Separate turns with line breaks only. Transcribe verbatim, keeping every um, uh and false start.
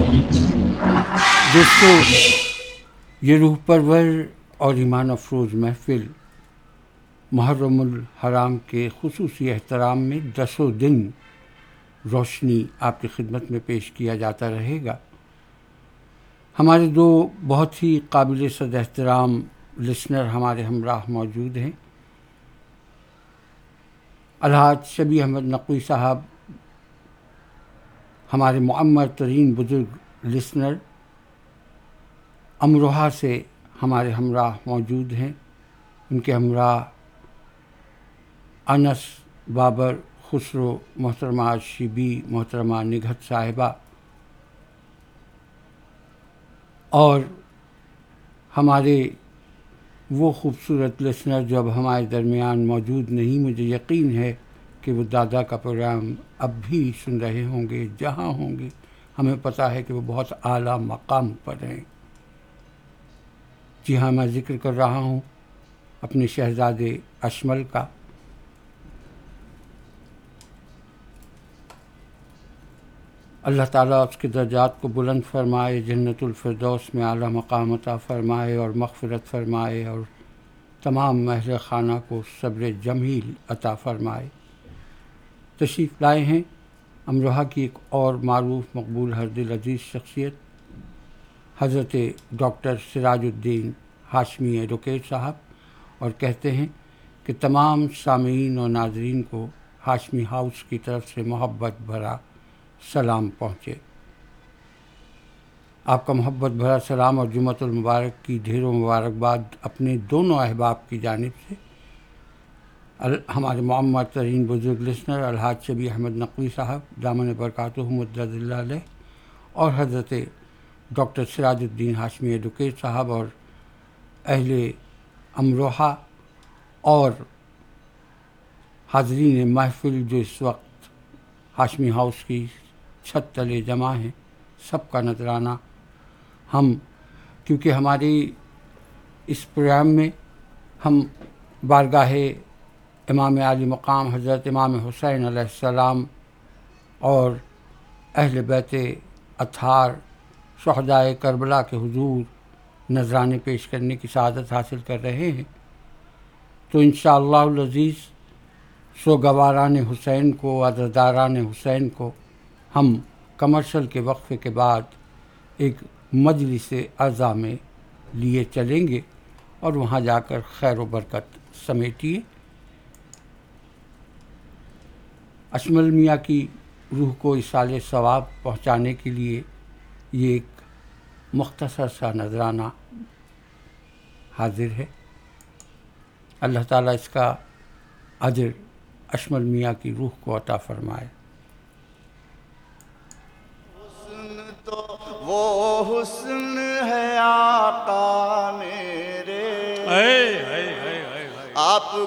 دوستو، یہ روح پرور اور ایمان افروز محفل محرم الحرام کے خصوصی احترام میں دسوں دن روشنی آپ کی خدمت میں پیش کیا جاتا رہے گا۔ ہمارے دو بہت ہی قابل صد احترام لسنر ہمارے ہمراہ موجود ہیں۔ الحاج شبیہ احمد نقوی صاحب ہمارے معمر ترین بزرگ لسنر امروہہ سے ہمارے ہمراہ موجود ہیں۔ ان کے ہمراہ انس، بابر، خسرو، محترمہ شیبی، محترمہ نگہت صاحبہ اور ہمارے وہ خوبصورت لسنر جو اب ہمارے درمیان موجود نہیں، مجھے یقین ہے کہ وہ دادا کا پروگرام اب بھی سن رہے ہوں گے، جہاں ہوں گے ہمیں پتہ ہے کہ وہ بہت اعلیٰ مقام پر ہیں۔ جی ہاں، میں ذکر کر رہا ہوں اپنے شہزادے اشمل کا۔ اللہ تعالیٰ اس کے درجات کو بلند فرمائے، جنت الفردوس میں اعلیٰ مقام عطا فرمائے اور مغفرت فرمائے، اور تمام اہل خانہ کو صبر جمیل عطا فرمائے۔ تشریف لائے ہیں امروہہ کی ایک اور معروف مقبول ہر دل عزیز شخصیت حضرت ڈاکٹر سراج الدین ہاشمی ایڈوکیٹ صاحب، اور کہتے ہیں کہ تمام سامعین اور ناظرین کو ہاشمی ہاؤس کی طرف سے محبت بھرا سلام پہنچے۔ آپ کا محبت بھرا سلام اور جمعۃ المبارک کی ڈھیروں مبارکباد اپنے دونوں احباب کی جانب سے ہمارے معمر ترین بزرگ لسنر الحاج شبیہ احمد نقوی صاحب دامن برکاتہ مدد اللہ علیہ، اور حضرت ڈاکٹر سراج الدین ہاشمی ایڈوکیٹ صاحب اور اہل امروہہ اور حاضرین محفل جو اس وقت ہاشمی ہاؤس کی چھت تلے جمع ہیں، سب کا نذرانہ ہم، کیونکہ ہماری اس پروگرام میں ہم بارگاہ امام عالی مقام حضرت امام حسین علیہ السلام اور اہل بیت اطہار شہدائے کربلا کے حضور نذرانے پیش کرنے کی سعادت حاصل کر رہے ہیں، تو انشاءاللہ العزیز سوگواران حسین کو، عزاداران حسین کو ہم کمرشل کے وقفے کے بعد ایک مجلس عزا میں لیے چلیں گے اور وہاں جا کر خیر و برکت سمیٹیے۔ اشمل میاں کی روح کو اصالِ ثواب پہنچانے کے لیے یہ ایک مختصر سا نذرانہ حاضر ہے۔ اللہ تعالیٰ اس کا اجر اشمل میاں کی روح کو عطا فرمائے۔
حسن تو وہ حسن ہے آقا میرے، آپ